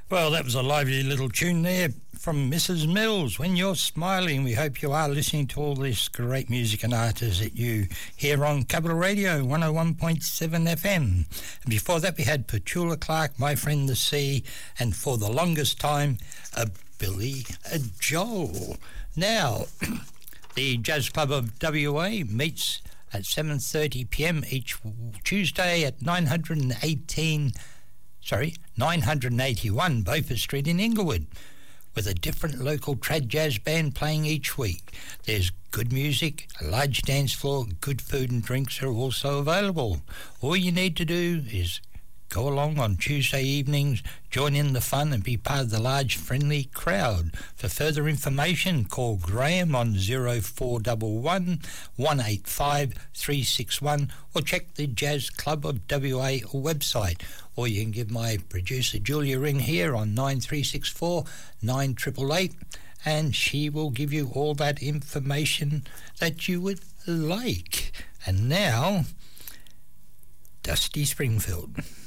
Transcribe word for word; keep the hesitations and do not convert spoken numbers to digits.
Well, that was a lively little tune there from Missus Mills. When you're smiling, we hope you are listening to all this great music and artists that you hear on Capital Radio one oh one point seven F M. And before that, we had Petula Clark, My Friend the Sea, and for the longest time, a Billy a Joel. Now, the Jazz Club of W A meets at seven thirty p m each Tuesday at nine eighteen Sorry, nine eighty-one Beaufort Street in Inglewood, with a different local trad jazz band playing each week. There's good music, a large dance floor, good food and drinks are also available. All you need to do is go along on Tuesday evenings, join in the fun and be part of the large friendly crowd. For further information, call Graham on oh four one one, one eight five, three six one or check the Jazz Club of W A website. Or you can give my producer Julia a ring here on nine three six four, nine eight eight eight and she will give you all that information that you would like. And now, Dusty Springfield.